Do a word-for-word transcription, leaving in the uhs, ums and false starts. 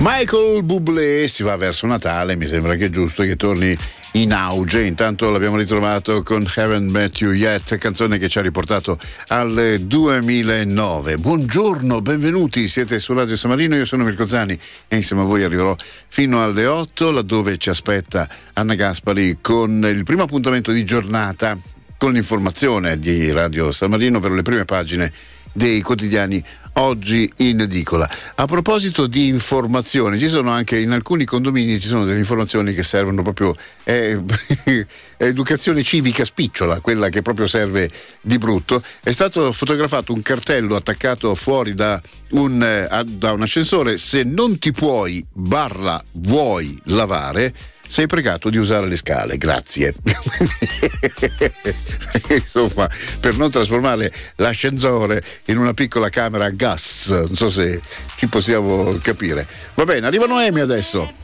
Michael Bublé si va verso Natale, mi sembra che è giusto che torni in auge. Intanto l'abbiamo ritrovato con Haven't Met You Yet, canzone che ci ha riportato al duemilanove. Buongiorno, benvenuti, siete su Radio San Marino, io sono Mirko Zani e insieme a voi arriverò fino alle otto, laddove ci aspetta Anna Gaspari con il primo appuntamento di giornata con l'informazione di Radio San Marino per le prime pagine dei quotidiani oggi in edicola. A proposito di informazioni, ci sono anche in alcuni condomini ci sono delle informazioni che servono proprio eh, educazione civica spicciola, quella che proprio serve di brutto. È stato fotografato un cartello attaccato fuori da un, eh, da un ascensore: se non ti puoi barra vuoi lavare, sei pregato di usare le scale, grazie. Insomma, per non trasformare l'ascensore in una piccola camera a gas, non so se ci possiamo capire. Va bene, arriva Noemi adesso.